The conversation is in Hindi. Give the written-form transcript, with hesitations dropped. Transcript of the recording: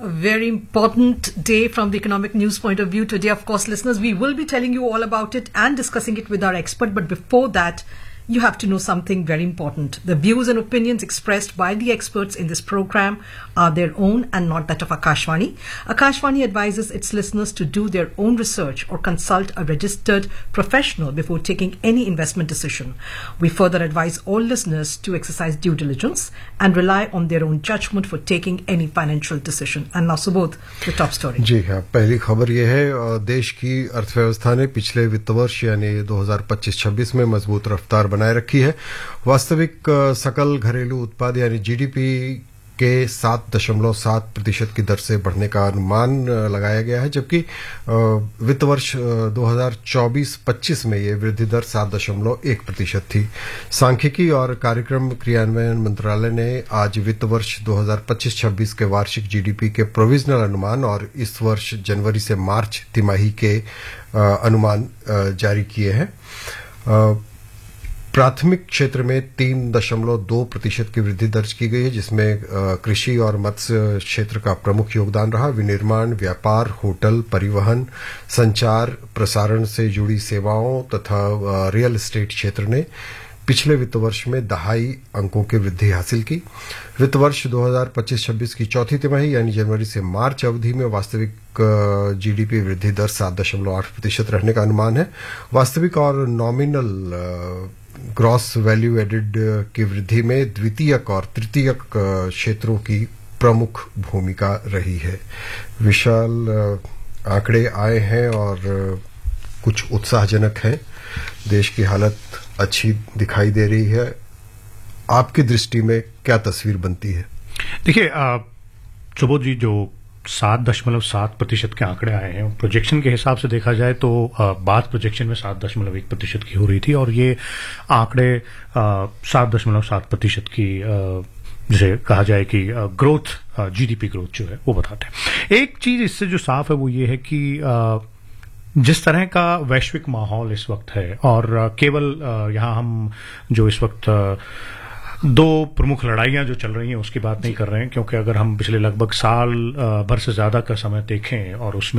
A very important day from the economic news point of view. Today, of course, listeners, we will be telling you all about it and discussing it with our expert. But before that, you have to know something very important. The views and opinions expressed by the experts in this program are their own and not that of Akashvani. Akashvani advises its listeners to do their own research or consult a registered professional before taking any investment decision. We further advise all listeners to exercise due diligence and rely on their own judgment for taking any financial decision. And now, Subodh, the top story. जी हाँ, पहली खबर ये है, देश की अर्थव्यवस्था ने पिछले वित्त वर्ष यानी 2025-26 में मजबूत रफ्तार बनाए रखी है। वास्तविक सकल घरेलू उत्पाद यानी जीडीपी के 7.7% की दर से बढ़ने का अनुमान लगाया गया है, जबकि वित्त वर्ष 2024-25 में ये वृद्धि दर 7.1% थी। सांख्यिकी और कार्यक्रम क्रियान्वयन मंत्रालय ने आज वित्त वर्ष 2025-26 के वार्षिक जीडीपी के प्रोविजनल अनुमान और इस वर्ष जनवरी से मार्च तिमाही के अनुमान जारी किए हैं। प्राथमिक क्षेत्र में 3.2% की वृद्धि दर्ज की गई है, जिसमें कृषि और मत्स्य क्षेत्र का प्रमुख योगदान रहा। विनिर्माण, व्यापार, होटल, परिवहन, संचार, प्रसारण से जुड़ी सेवाओं तथा रियल एस्टेट क्षेत्र ने पिछले वित्त वर्ष में 2.5 अंकों की वृद्धि हासिल की। वित्त वर्ष 2025-26 की चौथी तिमाही यानी जनवरी से मार्च अवधि में वास्तविक जीडीपी वृद्धि दर 7.8% रहने का अनुमान है। वास्तविक और नॉमिनल ग्रॉस वैल्यू एडेड की वृद्धि में द्वितीयक और तृतीयक क्षेत्रों की प्रमुख भूमिका रही है। विशाल आंकड़े आए हैं और कुछ उत्साहजनक हैं। देश की हालत अच्छी दिखाई दे रही है। आपकी दृष्टि में क्या तस्वीर बनती है? देखिए सुबोध जी, जो 7.7% के आंकड़े आए हैं, प्रोजेक्शन के हिसाब से देखा जाए तो बात प्रोजेक्शन में 7.1% की हो रही थी और ये आंकड़े 7.7% की जिसे कहा जाए कि ग्रोथ, जीडीपी ग्रोथ जो है वो बताते हैं। एक चीज इससे जो साफ है वो ये है कि जिस तरह का वैश्विक माहौल इस वक्त है, और केवल यहाँ हम जो इस वक्त दो प्रमुख लड़ाइयां जो चल रही हैं उसकी बात नहीं कर रहे हैं, क्योंकि अगर हम पिछले लगभग साल भर से ज्यादा का समय देखें और उसमें